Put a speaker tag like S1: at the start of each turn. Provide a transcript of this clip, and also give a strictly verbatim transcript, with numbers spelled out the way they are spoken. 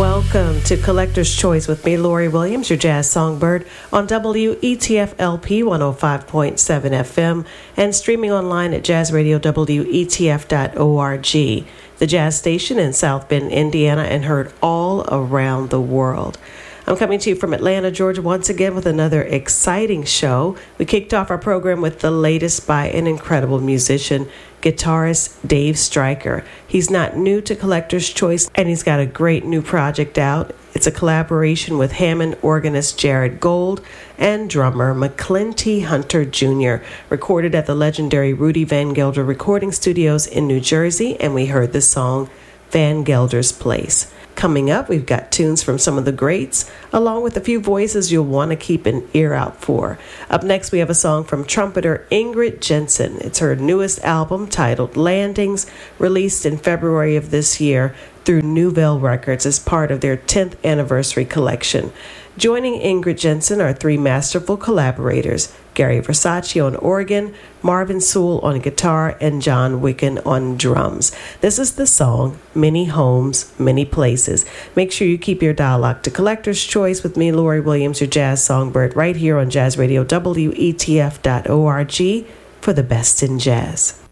S1: Welcome to Collector's Choice with me, Lori Williams, your jazz songbird, on W E T F L P one oh five point seven F M and streaming online at jazz radio W E T F dot org, the jazz station in South Bend, Indiana, and heard all around the world. I'm coming to you from Atlanta, Georgia, once again with another exciting show. We kicked off our program with the latest by an incredible musician, guitarist Dave Stryker. He's not new to Collector's Choice, and he's got a great new project out. It's a collaboration with Hammond organist Jared Gold and drummer McClinty Hunter Junior, recorded at the legendary Rudy Van Gelder Recording Studios in New Jersey, and we heard the song Van Gelder's Place. Coming up, we've got tunes from some of the greats, along with a few voices you'll want to keep an ear out for. Up next, we have a song from trumpeter Ingrid Jensen. It's her newest album titled Landings, released in February of this year through Nouvelle Records as part of their tenth anniversary collection. Joining Ingrid Jensen are three masterful collaborators, Gary Versace on organ, Marvin Sewell on guitar, and John Wicken on drums. This is the song, Many Homes, Many Places. Make sure you keep your dial locked to Collector's Choice with me, Lori Williams, your jazz songbird, right here on Jazz Radio W E T F dot org for the best in jazz.